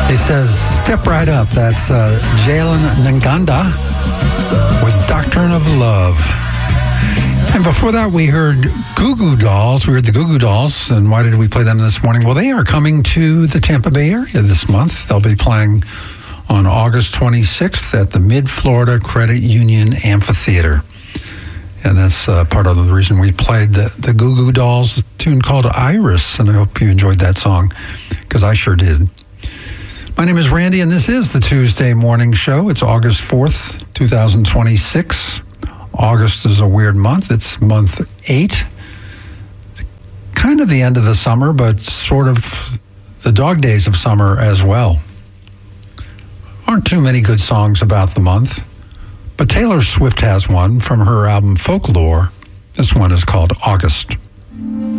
He says, step right up. That's Jalen Nganda with Doctrine of Love. And before that, we heard Goo Goo Dolls. We heard the Goo Goo Dolls. And why did we play them this morning? Well, they are coming to the Tampa Bay area this month. They'll be playing on August 26th at the Mid-Florida Credit Union Amphitheater. And that's part of the reason we played the Goo Goo Dolls, a tune called Iris. And I hope you enjoyed that song, because I sure did. My name is Randy, and this is the Tuesday Morning Show. It's August 4th, 2026. August is a weird month. It's month 8. Kind of the end of the summer, but sort of the dog days of summer as well. Aren't too many good songs about the month, but Taylor Swift has one from her album Folklore. This one is called August.